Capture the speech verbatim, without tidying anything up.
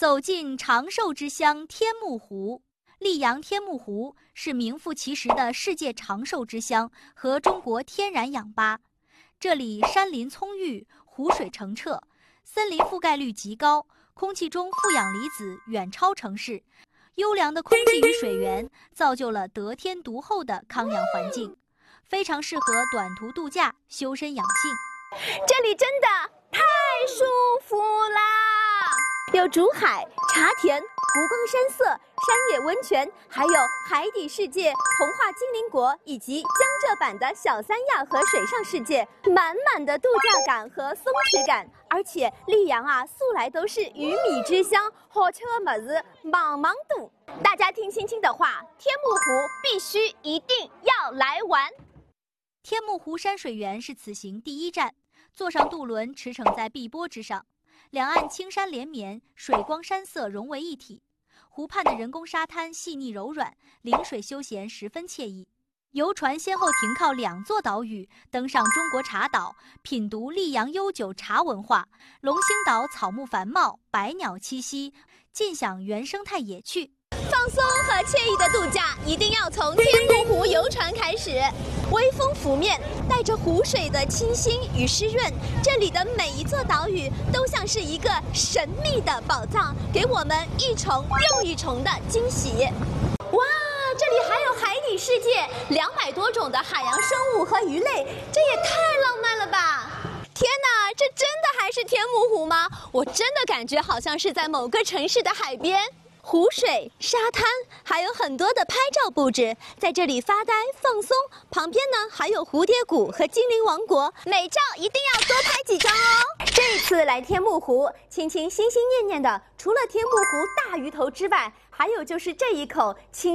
走进长寿之乡天目湖。溧阳天目湖是名副其实的世界长寿之乡和中国天然氧吧。这里山林葱郁，湖水澄澈，森林覆盖率极高，空气中负氧离子远超城市。优良的空气与水源造就了得天独厚的抗氧环境，非常适合短途度假、修身养性。 这里真的太舒服啦！有竹海、茶田、湖光山色、山野温泉，还有海底世界、童话精灵国以及江浙版的小三亚和水上世界，满满的度假感和松弛感。而且溧阳啊，素来都是鱼米之乡，好吃的么子忙忙多。大家听青青的话，天目湖必须一定要来玩。 天目湖山水园是此行第一站，坐上渡轮驰骋在碧波之上，两岸青山连绵，水光山色融为一体。湖畔的人工沙滩细腻柔软，临水休闲十分惬意。游船先后停靠两座岛屿，登上中国茶岛，品读溧阳悠久茶文化。龙兴岛草木繁茂，百鸟栖息，尽享原生态野趣。 放松和惬意的度假，一定要从天目湖游船开始。微风拂面，带着湖水的清新与湿润，这里的每一座岛屿都像是一个神秘的宝藏，给我们一重又一重的惊喜。哇，这里还有海底世界，两百多种的海洋生物和鱼类，这也太浪漫了吧！天哪，这真的还是天目湖吗？我真的感觉好像是在某个城市的海边。湖水、沙滩，还有很多的拍照布置，在这里发呆放松。旁边呢还有蝴蝶谷和精灵王国，美照一定要多拍几张哦。这次来天目湖，青青心心念念的，除了天目湖大鱼头之外，还有就是这一口清